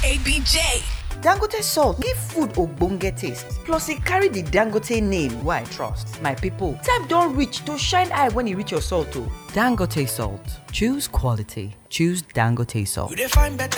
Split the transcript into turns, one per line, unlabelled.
ABJ.
Dangote salt give food ogbonge taste, plus e carry the Dangote name wey I trust. My people, time don reach to shine eye when e reach your salt o. Dangote salt. Choose quality. Choose Dangote salt.
You dey find better